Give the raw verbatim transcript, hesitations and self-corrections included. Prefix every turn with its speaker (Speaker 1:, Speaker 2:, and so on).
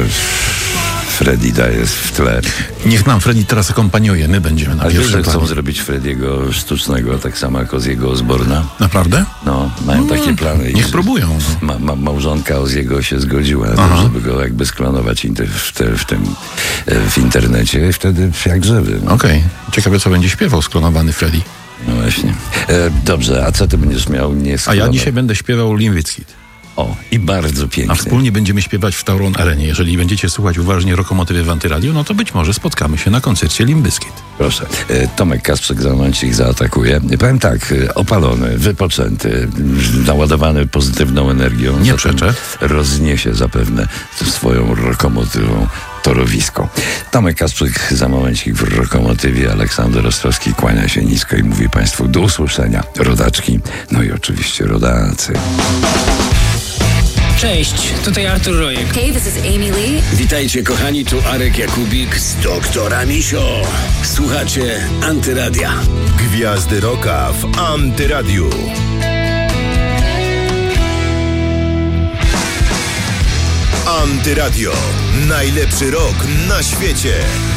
Speaker 1: Freddy daje w tle.
Speaker 2: Niech nam Freddy teraz akompaniuje, my będziemy na
Speaker 1: Ale wiesz, że
Speaker 2: pierwszym
Speaker 1: chcą
Speaker 2: planie.
Speaker 1: zrobić Frediego sztucznego, tak samo jak Ozzy'ego Osborna.
Speaker 2: Naprawdę?
Speaker 1: No, mają
Speaker 2: No,
Speaker 1: takie plany.
Speaker 2: niech próbują. No.
Speaker 1: Ma, ma, małżonka Ozzy'ego się zgodziła, na to, żeby go jakby sklonować inter, w, te, w tym e, w internecie i wtedy jak żywy. No.
Speaker 2: Okej. Okay. Ciekawe, co będzie śpiewał sklonowany Freddy.
Speaker 1: No właśnie. E, dobrze, a co ty będziesz miał nie
Speaker 2: A
Speaker 1: sklonować?
Speaker 2: ja dzisiaj będę śpiewał Limp Bizkit.
Speaker 1: O, i bardzo pięknie.
Speaker 2: A wspólnie będziemy śpiewać w Tauron Arenie. Jeżeli będziecie słuchać uważnie Rokomotywy w Antyradio, no to być może spotkamy się na koncercie Limp Bizkit.
Speaker 1: Proszę. E, Tomek Kasprzyk za moment ich zaatakuje. Powiem tak, e, opalony, wypoczęty, naładowany pozytywną energią.
Speaker 2: Nie
Speaker 1: Zatem
Speaker 2: przeczę.
Speaker 1: Rozniesie zapewne swoją lokomotywą torowisko. Tomek Kasprzyk za momencik w Rokomotywie. Aleksander Ostrowski kłania się nisko i mówi Państwu do usłyszenia. Rodaczki, no i oczywiście rodacy.
Speaker 3: Cześć, tutaj Artur Rojek.
Speaker 4: Hey, this is Amy Lee.
Speaker 5: Witajcie kochani, tu Arek Jakubik z doktora Misio. Słuchacie Antyradia.
Speaker 6: Gwiazdy Rocka w Antyradiu. Antyradio. Najlepszy rok na świecie.